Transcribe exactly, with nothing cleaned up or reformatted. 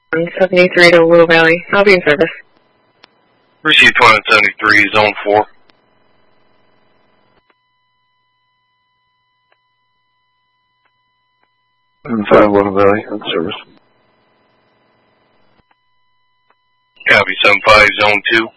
seventy-three to Willow Valley. I'll be in service. Receive twenty seventy-three, zone four. five Willow Valley, on service. Copy, seven five, zone two.